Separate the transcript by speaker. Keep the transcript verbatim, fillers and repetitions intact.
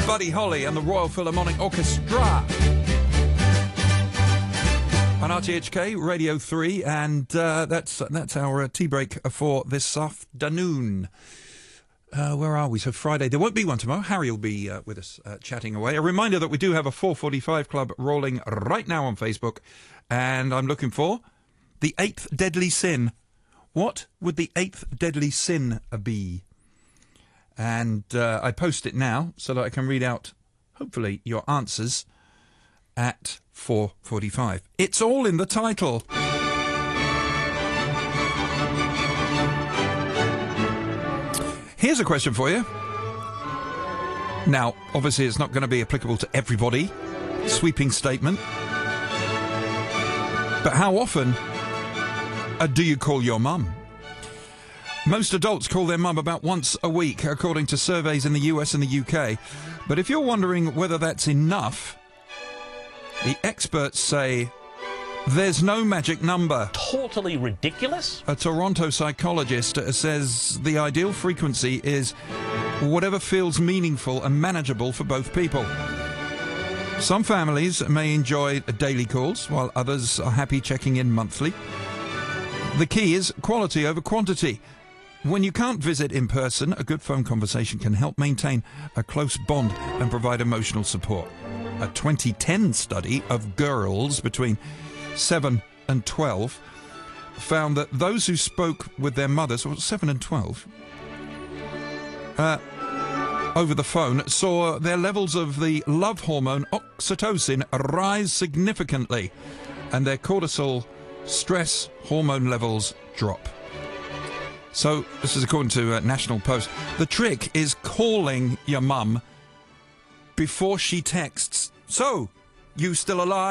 Speaker 1: Buddy Holly and the Royal Philharmonic Orchestra on R T H K Radio three, and uh, that's that's our uh, tea break for this afternoon. Uh, where are we? So Friday. There won't be one tomorrow. Harry will be uh, with us uh, chatting away. A reminder that we do have a four forty-five Club rolling right now on Facebook, and I'm looking for the eighth deadly sin. What would the eighth deadly sin be? And uh, I post it now so that I can read out, hopefully, your answers at four forty-five. It's all in the title. Here's a question for you. Now, obviously, it's not going to be applicable to everybody. Sweeping statement. But how often uh, do you call your mum? Most adults call their mum about once a week, according to surveys in the U S and the U K. But if you're wondering whether that's enough, the experts say there's no magic number.
Speaker 2: Totally ridiculous.
Speaker 1: A Toronto psychologist says the ideal frequency is whatever feels meaningful and manageable for both people. Some families may enjoy daily calls, while others are happy checking in monthly. The key is quality over quantity. When you can't visit in person, a good phone conversation can help maintain a close bond and provide emotional support. A twenty ten study of girls between seven and twelve found that those who spoke with their mothers, or seven and twelve, uh, over the phone saw their levels of the love hormone oxytocin rise significantly and their cortisol stress hormone levels drop. So, this is according to uh, National Post. The trick is calling your mum before she texts. So, you still alive?